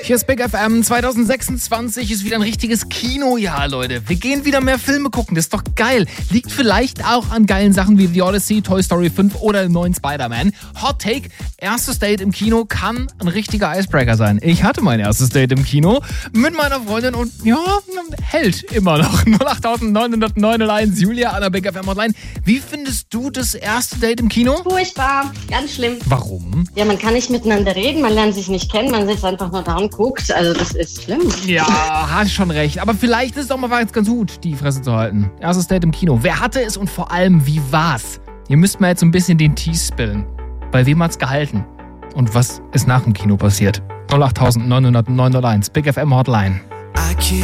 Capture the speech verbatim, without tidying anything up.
Hier ist Big F M. zwanzig sechsundzwanzig ist wieder ein richtiges Kinojahr, Leute. Wir gehen wieder mehr Filme gucken. Das ist doch geil. Liegt vielleicht auch an geilen Sachen wie The Odyssey, Toy Story fünf oder dem neuen Spider-Man. Hot Take: Erstes Date im Kino kann ein richtiger Icebreaker sein. Ich hatte mein erstes Date im Kino mit meiner Freundin und ja, hält immer noch. null acht neun null neun null eins, Julia an der Big F M Hotline. Wie findest du das erste Date im Kino? Furchtbar, ganz schlimm. Warum? Ja, man kann nicht miteinander reden, man lernt sich nicht kennen, man sitzt einfach nur da und guckt. Also das ist schlimm. Ja, hast schon recht. Aber vielleicht ist es auch mal ganz gut, die Fresse zu halten. Erstes Date im Kino. Wer hatte es und vor allem, wie war's? Ihr müsst mir jetzt so ein bisschen den Tee spillen. Bei wem hat's gehalten? Und was ist nach dem Kino passiert? null acht neun null neun null eins, Big F M Hotline.